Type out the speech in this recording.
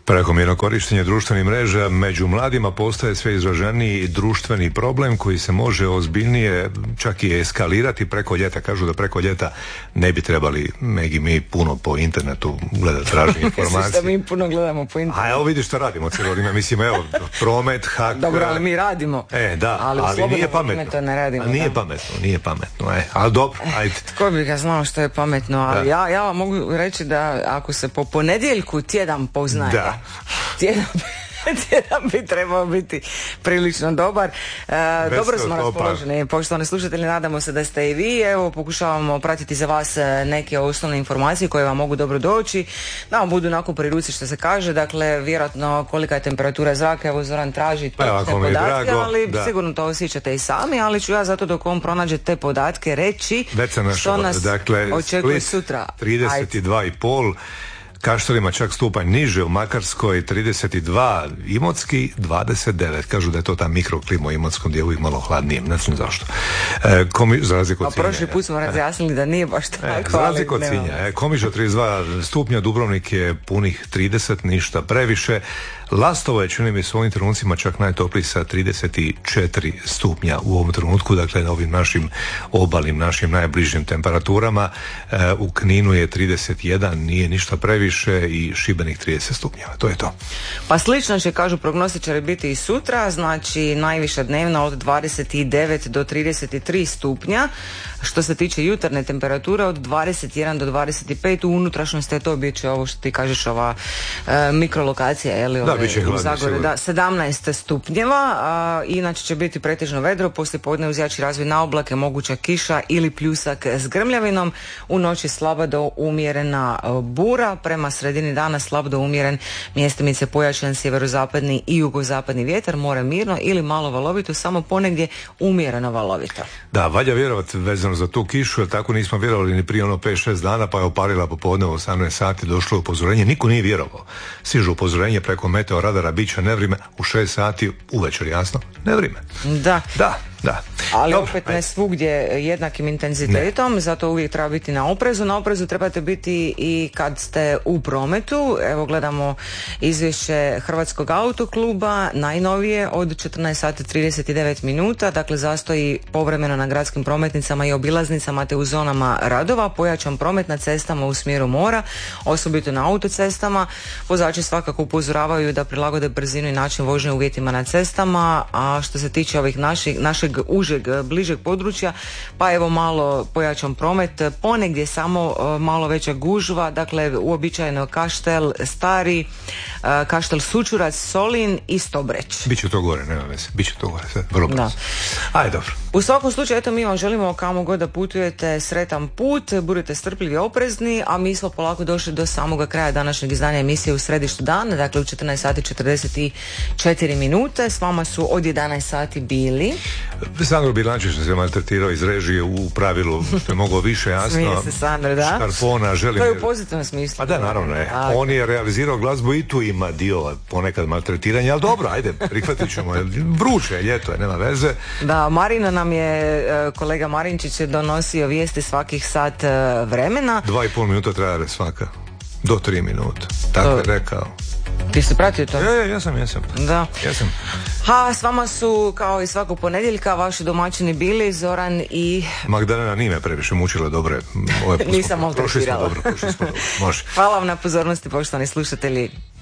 Prekomjerno korištenje društvenih mreža među mladima postaje sve izraženiji društveni problem koji se može ozbiljnije čak i eskalirati preko ljeta. Kažu da preko ljeta ne bi trebali mi puno po internetu gledati, tražiti informacije. Misliš da mi puno gledamo po internetu? A evo vidiš što radimo cijelo vrijeme. Mislim, evo, promet, hak... Dobro, ali mi radimo. Da, ali nije pametno. Ne radimo, nije pametno. Ali dobro, ajde. Tko bi ga znao što je pametno, ali ja vam mogu reći da ako se po ponedjeljku tjedan poznaje, tjedan bi trebao biti prilično dobar. Dobro smo raspoloženi, poštovani slušatelji, nadamo se da ste i vi. Evo, pokušavamo pratiti za vas neke osnovne informacije koje vam mogu dobro doći, da vam budu onako pri ruci što se kaže. Dakle, vjerojatno kolika je temperatura zraka, evo Zoran traži te podatke, ali sigurno to osjećate i sami, ali ću ja zato dok on pronađe te podatke reći što nas očekuje sutra. 32,5, Kaštelima čak stupanj niže, u Makarskoj 32, Imotski 29. Kažu da je to ta mikroklima u Imotskom dijelu i malo hladnije, ne znam zašto. Za razliku od Sinja. Prošli put smo razjasnili da nije baš tako. Za razliku od Sinja. Komiža 32 stupnja, Dubrovnik je punih 30, ništa previše. Lastovo je, čini mi se, u ovim trenucima čak najtopliji sa 34 stupnja u ovom trenutku, dakle na ovim našim obalnim, našim najbližim temperaturama. U Kninu je 31, nije ništa previše, i Šibenik 30 stupnjeva. To je to. Pa slično će, kažu prognostičari, biti i sutra, znači najviša dnevna od 29 do 33 stupnja. Što se tiče jutarnje temperature od 21 do 25, u unutrašnjosti je to bit će ovo što ti kažeš, ova mikrolokacija, je li? Da, bit će hladnije, Zagore, da, 17 stupnjeva, inače će biti pretežno vedro, poslije podne uz jači razvoj na oblake, moguća kiša ili pljusak s grmljavinom, u noći slaba do umjerena bura, prema sredini dana slab do umjeren, mjestimice pojačan sjeverozapadni i jugozapadni vjetar, more mirno ili malo valovito, samo ponegdje umjereno valovito. Da, valja vjerovati vezano za tu kišu, jer tako nismo vjerovali ni prije 5-6 dana, pa je oparila popodne u 18 sati, došlo upozorenje, niko nije vjerovao. Stižu upozorenje preko meteo radara, bit će nevrijeme, u 6 sati uvečer, jasno, nevrijeme. Da. Ali opet ne svugdje jednakim intenzitetom, zato uvijek treba biti na oprezu. Na oprezu trebate biti i kad ste u prometu. Evo gledamo izvješće Hrvatskog autokluba, najnovije od 14 sati 39 minuta, dakle zastoji povremeno na gradskim prometnicama i obilaznicama te u zonama radova, pojačan promet na cestama u smjeru mora, osobito na autocestama. Vozači svakako upozoravaju da prilagode brzinu i način vožnje uvjetima na cestama, a što se tiče ovih našeg užeg, bližeg područja, pa evo malo pojačan promet, ponegdje samo malo veća gužva, dakle uobičajeno Kaštel Stari, Kaštel Sučurac, Solin i Stobreć. Biće to gore, nema veze, biće to gore, sve vrlo brzo. Ajde, dobro. U svakom slučaju, eto, mi vam želimo kamo god da putujete sretan put, budite strpljivi i oprezni, a mi smo polako došli do samoga kraja današnjeg izdanja emisije U središtu dana, dakle u 14 sati 44 minute, s vama su od 11 sati bili Sandro Bilančić se maltretirao iz režije u pravilu, što je moglo više, jasno. Smije se Sandro, da. Škarpona, to je u pozitivnom smislu. Pa da, naravno je. On je realizirao glazbu i tu ima dio ponekad maltretiranja, ali dobro, ajde, prihvatit ćemo. Vruće, ljeto je, nema veze. Da, Marina nam je, kolega Marinčić je donosio vijesti svakih sat vremena. 2,5 minuta traje svaka. Do 3 minuta. Tako je rekao. Ti si pratio to? Ja sam. Da. Ja sam. S vama su, kao i svakog ponedjeljka, vaši domaćini bili Zoran i... Magdalena nije me previše mučila, dobro. Nisam maltretirala. Prošli smo dobro. Može. Hvala vam na pozornosti, poštovani slušatelji.